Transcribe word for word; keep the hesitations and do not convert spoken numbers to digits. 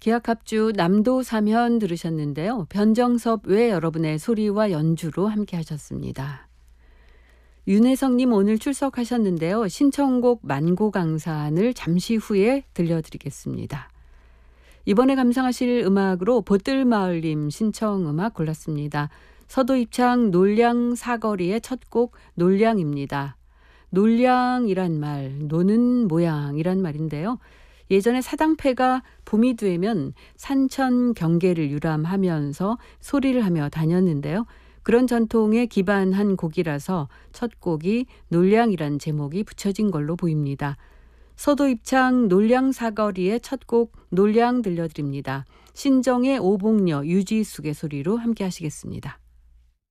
기악합주 남도 사면 들으셨는데요. 변정섭 외 여러분의 소리와 연주로 함께 하셨습니다. 윤혜성님 오늘 출석하셨는데요. 신청곡 만고강산을 잠시 후에 들려드리겠습니다. 이번에 감상하실 음악으로 보뜰마을님 신청 음악 골랐습니다. 서도입창 놀량 사거리의 첫 곡 놀량입니다. 놀량이란 말, 노는 모양이란 말인데요. 예전에 사당패가 봄이 되면 산천 경계를 유람하면서 소리를 하며 다녔는데요. 그런 전통에 기반한 곡이라서 첫 곡이 놀량이란 제목이 붙여진 걸로 보입니다. 서도입창 놀량 사거리의 첫 곡 놀량 들려드립니다. 신정의 오복녀 유지숙의 소리로 함께 하시겠습니다.